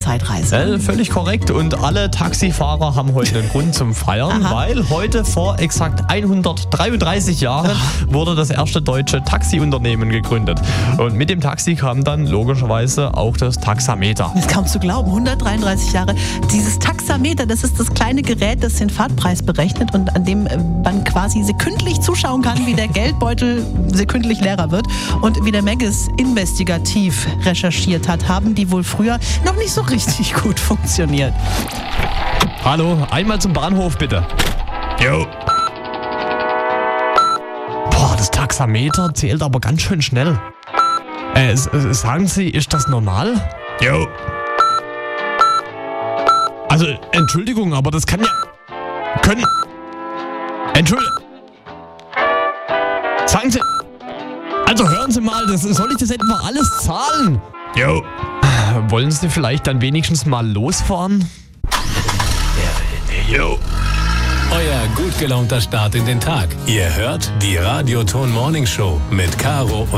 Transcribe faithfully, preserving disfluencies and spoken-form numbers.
Zeitreise. Äh, völlig korrekt. Und alle Taxifahrer haben heute einen Grund zum Feiern, Aha. weil heute vor exakt hundertdreiunddreißig Jahren wurde das erste deutsche Taxiunternehmen gegründet. Und mit dem Taxi kam dann logischerweise auch das Taxameter. Das ist kaum zu glauben, hundertdreiunddreißig Jahre. Dieses Taxameter, das ist das kleine Gerät, das den Fahrtpreis berechnet und an dem man quasi sekündlich zuschauen kann, wie der Geldbeutel sekündlich leerer wird. Und wie der Megis investigativ recherchiert hat, haben die wohl früher noch nicht so richtig gut funktioniert. Hallo, einmal zum Bahnhof bitte. Jo. Boah, das Taxameter zählt aber ganz schön schnell. Äh, s- s- sagen Sie, ist das normal? Jo. Also, Entschuldigung, aber das kann ja... Können... Entschuldigung... Sagen Sie... Also hören Sie mal, das, soll ich das etwa alles zahlen? Jo. Wollen Sie vielleicht dann wenigstens mal losfahren? Jo. Euer gut gelaunter Start in den Tag. Ihr hört die Radioton Morning Show mit Caro und